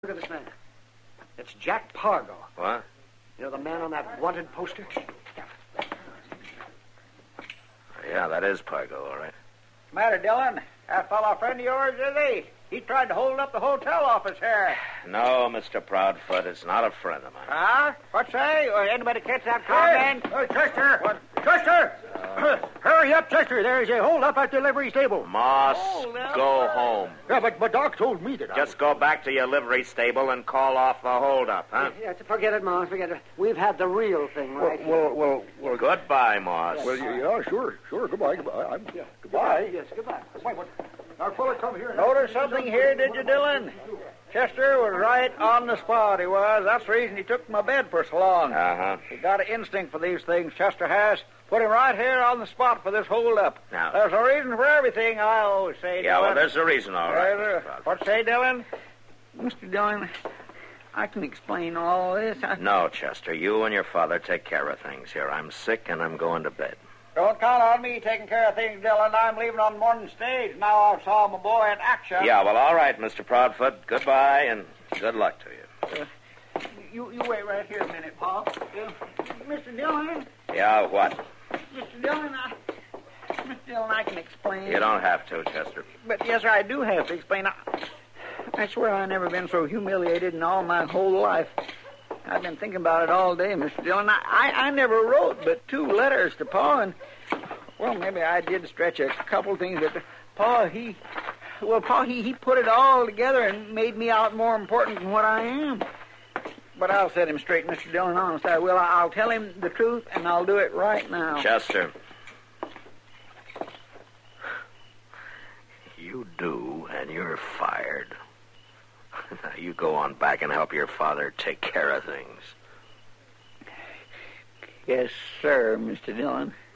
Look at this man. It's Jack Pargo. What? You know the man on that wanted poster? Yeah, that is Pargo, all right. Matter, Dillon? That fellow a friend of yours, is he? He tried to hold up the hotel office here. No, Mr. Proudfoot, it's not a friend of mine. Huh? What say? Or anybody catch that comment? Hey, Chester! What? Chester! Hurry up, Chester. There's a hold-up at the livery stable. Moss, Oh, now go what? home. Yeah, but Doc told me that Just go back to your livery stable and call off the holdup, huh? Yeah, forget it, Moss. Forget it. We've had the real thing right here. Well, Goodbye, Moss. yeah, sure. Goodbye. Goodbye. Yes, goodbye. Wait, what? Our fella come here. Notice something here, did you, Dillon? Chester was right on the spot, he was. That's the reason he took my bed for so long. Uh-huh. He got an instinct for these things, Chester has. Put him right here on the spot for this hold-up. Now- There's a reason for everything, I always say, Yeah, well, Dillon. there's a reason, all right. Mr. Proudfoot. What say, Dillon? Mr. Dillon, I can explain all this. No, Chester, you and your father take care of things here. I'm sick and I'm going to bed. Don't count on me taking care of things, Dillon. I'm leaving on the morning stage. Now I saw my boy in action. Yeah, well, all right, Mr. Proudfoot. Goodbye and good luck to you. You wait right here a minute, Pa. Mr. Dillon, Yeah, what? Mr. Dillon, I can explain. You don't have to, Chester. But yes, sir, I do have to explain. I swear I've never been so humiliated in all my whole life. I've been thinking about it all day, Mr. Dillon. I never wrote but 2 letters to Pa, and, well, maybe I did stretch a couple things, but Pa, he put it all together and made me out more important than what I am. But I'll set him straight, Mr. Dillon, honest, I will. I'll tell him the truth, and I'll do it right now. Chester. You do, and you're fired. Now, you go on back and help your father take care of things. Yes, sir, Mr. Dillon.